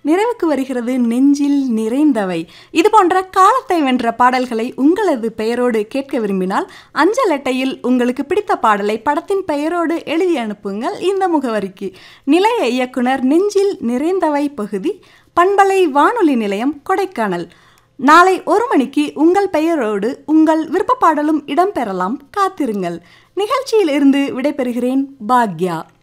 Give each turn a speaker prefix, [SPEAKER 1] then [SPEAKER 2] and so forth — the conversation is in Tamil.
[SPEAKER 1] நிறைவுக்கு வருகிறது நெஞ்சில் நிறைந்தவை. இது போன்ற காலத்தை வென்ற பாடல்களை உங்களது பெயரோடு கேட்க விரும்பினால் அஞ்சல் அட்டையில் உங்களுக்கு பிடித்த பாடலை படத்தின் பெயரோடு எழுதி அனுப்புங்கள் இந்த முகவரிக்கு. நிலைய இயக்குனர், நெஞ்சில் நிறைந்தவை பகுதி, பண்பலை வானொலி நிலையம், கொடைக்கானல். நாளை 1 மணிக்கு உங்கள் பெயரோடு உங்கள் விருப்ப பாடலும் இடம்பெறலாம். காத்திருங்கள். நிகழ்ச்சியில் இருந்து விடைபெறுகிறேன் பாக்யா.